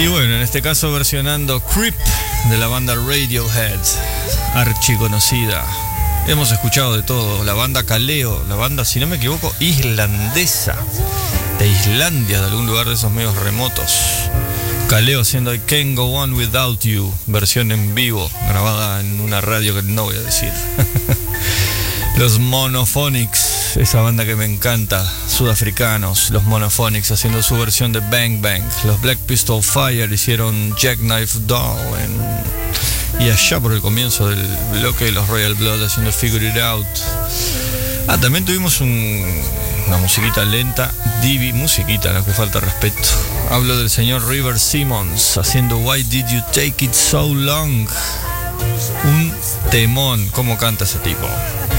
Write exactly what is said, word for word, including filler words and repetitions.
Y bueno, en este caso versionando Creep de la banda Radiohead, archiconocida. Hemos escuchado de todo, la banda Kaleo, la banda, si no me equivoco, islandesa, de Islandia, de algún lugar de esos medios remotos. Kaleo haciendo I Can't Go On Without You, versión en vivo, grabada en una radio que no voy a decir. Los Monophonics, esa banda que me encanta, sudafricanos, los Monophonics haciendo su versión de Bang Bang. Los Black Pistol Fire hicieron Jackknife Doll en... y allá por el comienzo del bloque de los Royal Blood haciendo Figure It Out. Ah, también tuvimos un, una musiquita lenta, divi, musiquita, no que falta respeto. Hablo del señor River Simmons haciendo Why Did You Take It So Long. Un temón, cómo canta ese tipo.